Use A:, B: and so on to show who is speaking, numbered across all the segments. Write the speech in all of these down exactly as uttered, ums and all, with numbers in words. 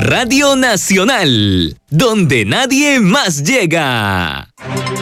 A: Radio Nacional, donde nadie más llega.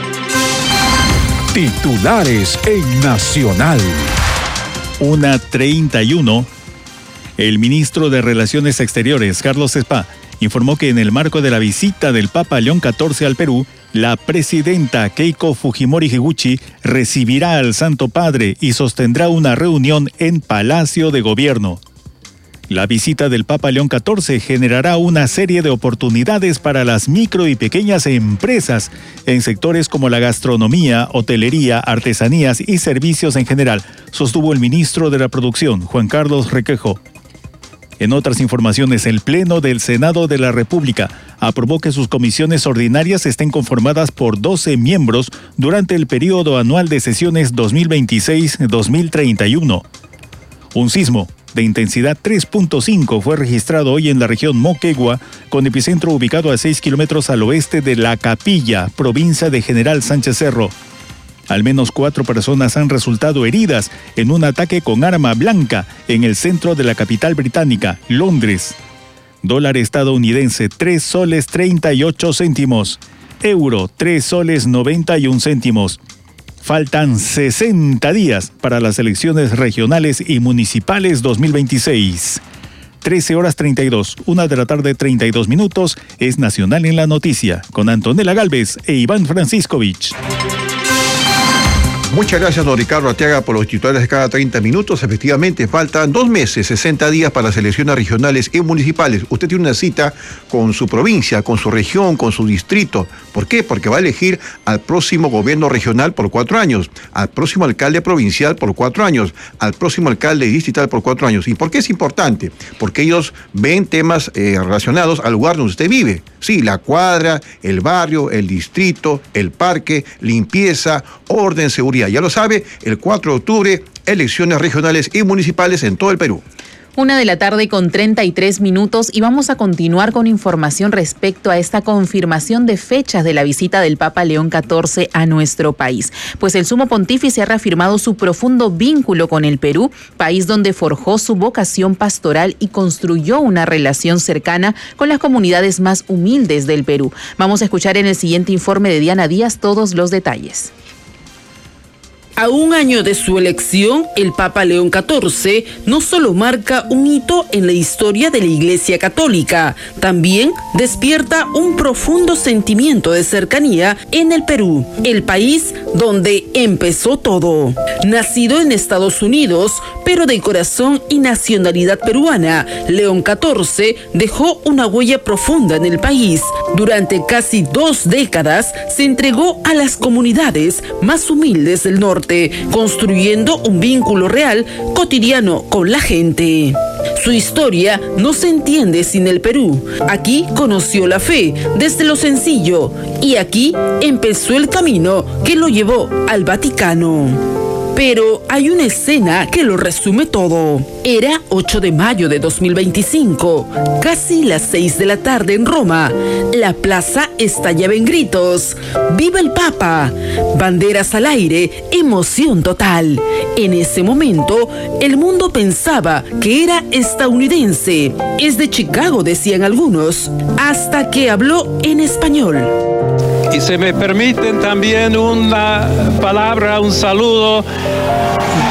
B: Titulares en Nacional. una treinta y uno. El ministro de Relaciones Exteriores, Carlos Spa, informó que en el marco de la visita del Papa León catorce al Perú, la presidenta Keiko Fujimori Higuchi recibirá al Santo Padre y sostendrá una reunión en Palacio de Gobierno. La visita del Papa León catorce generará una serie de oportunidades para las micro y pequeñas empresas en sectores como la gastronomía, hotelería, artesanías y servicios en general, sostuvo el ministro de la Producción, Juan Carlos Requejo. En otras informaciones, el Pleno del Senado de la República aprobó que sus comisiones ordinarias estén conformadas por doce miembros durante el periodo anual de sesiones dos mil veintiséis a dos mil treinta y uno. Un sismo de intensidad tres punto cinco fue registrado hoy en la región Moquegua, con epicentro ubicado a seis kilómetros al oeste de La Capilla, provincia de General Sánchez Cerro. Al menos cuatro personas han resultado heridas en un ataque con arma blanca en el centro de la capital británica, Londres. Dólar estadounidense, tres soles treinta y ocho céntimos. Euro, tres soles noventa y un céntimos. Faltan sesenta días para las elecciones regionales y municipales dos mil veintiséis. trece horas treinta y dos, una de la tarde treinta y dos minutos, es Nacional en la Noticia, con Antonella Galvez e Iván Franciscovich.
C: Muchas gracias, don Ricardo Arteaga, por los titulares de cada treinta minutos. Efectivamente, faltan dos meses, sesenta días para las elecciones regionales y municipales. Usted tiene una cita con su provincia, con su región, con su distrito. ¿Por qué? Porque va a elegir al próximo gobierno regional por cuatro años, al próximo alcalde provincial por cuatro años, al próximo alcalde distrital por cuatro años. ¿Y por qué es importante? Porque ellos ven temas eh, relacionados al lugar donde usted vive. Sí, la cuadra, el barrio, el distrito, el parque, limpieza, orden, seguridad. Ya lo sabe, el cuatro de octubre, elecciones regionales y municipales en todo el Perú.
D: Una de la tarde con treinta y tres minutos y vamos a continuar con información respecto a esta confirmación de fechas de la visita del Papa León catorce a nuestro país. Pues el Sumo Pontífice ha reafirmado su profundo vínculo con el Perú, país donde forjó su vocación pastoral y construyó una relación cercana con las comunidades más humildes del Perú. Vamos a escuchar en el siguiente informe de Diana Díaz todos los detalles.
E: A un año de su elección, el Papa León catorce no solo marca un hito en la historia de la Iglesia Católica, también despierta un profundo sentimiento de cercanía en el Perú, el país donde empezó todo. Nacido en Estados Unidos, pero de corazón y nacionalidad peruana, León catorce dejó una huella profunda en el país. Durante casi dos décadas se entregó a las comunidades más humildes del norte, construyendo un vínculo real, cotidiano con la gente. Su historia no se entiende sin el Perú. Aquí conoció la fe desde lo sencillo y aquí empezó el camino que lo llevó al Vaticano. Pero hay una escena que lo resume todo. Era ocho de mayo de dos mil veinticinco, casi las seis de la tarde en Roma. La plaza estallaba en gritos. ¡Viva el Papa! Banderas al aire, emoción total. En ese momento, el mundo pensaba que era estadounidense. Es de Chicago, decían algunos, hasta que habló en español.
F: Y se me permiten también una palabra, un saludo